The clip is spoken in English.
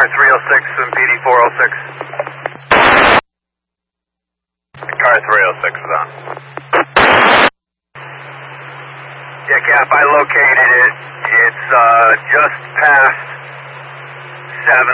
car 306 and PD 406. Car 306 is on. Yeah, Cap, I located it. It's just past 7.